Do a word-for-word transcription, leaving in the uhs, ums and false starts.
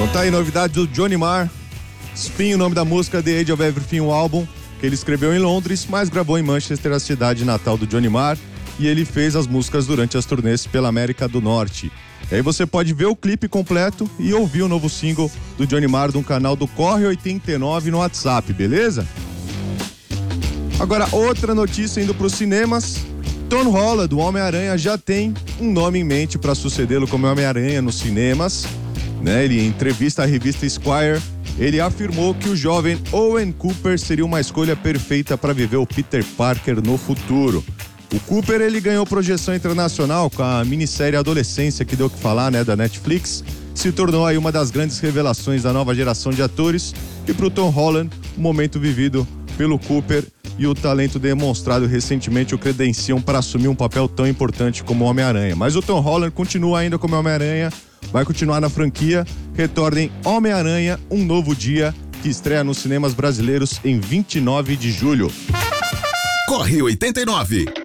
Então tá aí, novidade do Johnny Marr. Spin, o nome da música, The Age of Everything, um álbum que ele escreveu em Londres, mas gravou em Manchester, a cidade natal do Johnny Marr, e ele fez as músicas durante as turnês pela América do Norte. E aí você pode ver o clipe completo e ouvir o novo single do Johnny Marr no canal do Corre oitenta e nove no WhatsApp, beleza? Agora, outra notícia indo para os cinemas. Tom Holland, o Homem-Aranha, já tem um nome em mente para sucedê-lo como Homem-Aranha nos cinemas. Né? Ele, em entrevista à revista Esquire, ele afirmou que o jovem Owen Cooper seria uma escolha perfeita para viver o Peter Parker no futuro. O Cooper, ele ganhou projeção internacional com a minissérie Adolescência, que deu o que falar, né, da Netflix. Se tornou aí uma das grandes revelações da nova geração de atores. E para o Tom Holland, o momento vivido pelo Cooper e o talento demonstrado recentemente o credenciam para assumir um papel tão importante como Homem-Aranha. Mas o Tom Holland continua ainda como Homem-Aranha, vai continuar na franquia. Retorna em Homem-Aranha, Um Novo Dia, que estreia nos cinemas brasileiros em vinte e nove de julho. Corre oitenta e nove.